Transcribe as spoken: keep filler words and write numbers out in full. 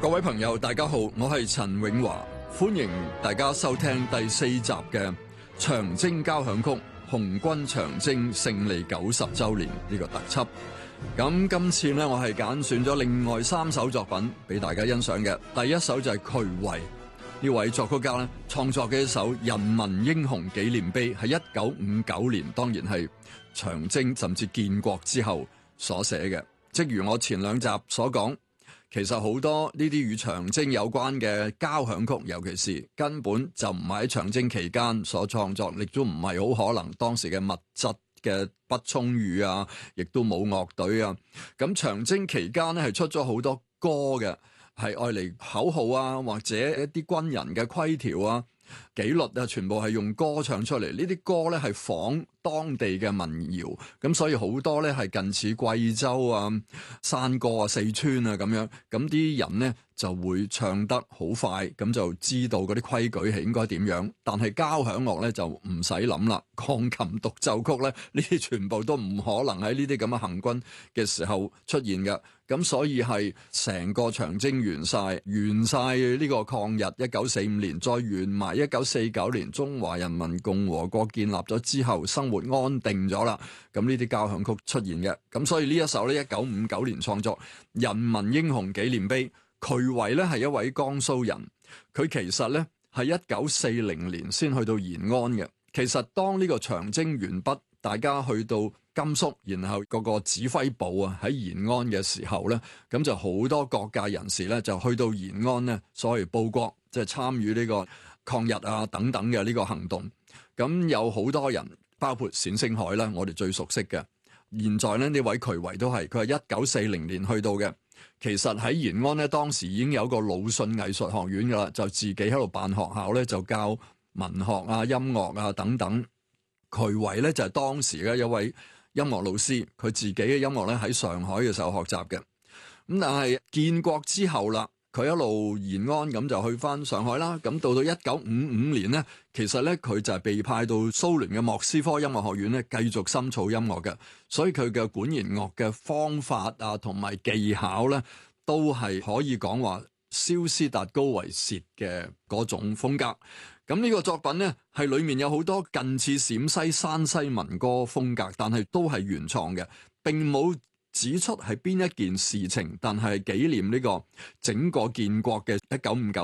各位朋友，大家好，我係陳永華，歡迎大家收聽第四集嘅長征交響曲紅軍長征勝利九十週年呢個特輯。咁今次呢，我係揀選咗另外三首作品俾大家欣賞嘅。第一首就係瞿維呢位作曲家呢創作嘅一首人民英雄紀念碑，係一九五九年，當然係長征甚至建國之後所寫嘅。正如我前兩集所講，其實好多呢啲與長征有關嘅交響曲，尤其是根本就唔係喺長征期間所創作，亦都唔係好可能當時嘅物質嘅不充裕啊，亦都冇樂隊啊。咁長征期間咧係出咗好多歌嘅，係愛嚟口號啊，或者一啲軍人嘅規條啊、紀律啊，全部係用歌唱出嚟。呢啲歌咧係仿當地嘅民謠，咁所以好多咧係近似貴州啊、山歌啊、四川啊咁樣，咁啲人咧就會唱得好快，咁就知道嗰啲規矩係應該點樣。但係交響樂咧就唔使諗啦，鋼琴獨奏曲咧呢啲全部都唔可能喺呢啲咁嘅行軍嘅時候出現嘅。咁所以係成個長征完晒，完晒呢個抗日，一九四五年再完埋一九四九年中華人民共和國建立咗之後，生活安定咗啦。咁呢啲交響曲出現嘅，咁所以呢一首呢，一九五九年創作《人民英雄紀念碑》，瞿維呢係一位江蘇人，佢其實呢係一九四零年先去到延安嘅。其實當呢個長征完畢，大家去到甘肅，然後嗰個指揮部啊喺延安嘅時候呢，咁就好多各界人士呢就去到延安呢，所謂報國，即係參與呢個抗日啊等等嘅呢個行動。咁有好多人，包括冼星海啦，我哋最熟悉嘅。現在呢，呢位瞿維都係，佢係一九四零年去到嘅。其實喺延安呢，當時已經有個魯迅藝術學院噶啦，就自己喺度辦學校呢，就教文學啊、音樂啊等等。瞿維呢，就係當時嘅一位音樂老師，佢自己嘅音樂咧喺上海嘅時候學習嘅。咁但係建國之後啦，佢一路延安咁就去翻上海啦。咁到到一九五五年呢，其實咧佢就係被派到蘇聯嘅莫斯科音樂學院咧，繼續深造音樂嘅。所以佢嘅管弦樂嘅方法啊，同埋技巧咧，都係可以講話蕭斯達高維薛嘅嗰種風格。咁呢個作品呢，係裏面有好多近似陝西、山西民歌風格，但係都係原創嘅，並冇指出係邊一件事情，但係紀念呢個整個建國嘅一九五九。